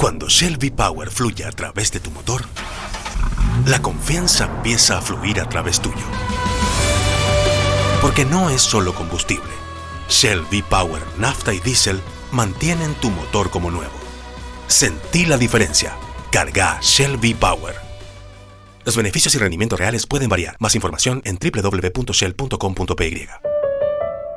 Cuando Shell V-Power fluye a través de tu motor, la confianza empieza a fluir a través tuyo. Porque no es solo combustible. Shell V-Power, nafta y diésel mantienen tu motor como nuevo. Sentí la diferencia. Carga Shell V-Power. Los beneficios y rendimientos reales pueden variar. Más información en www.shell.com.py.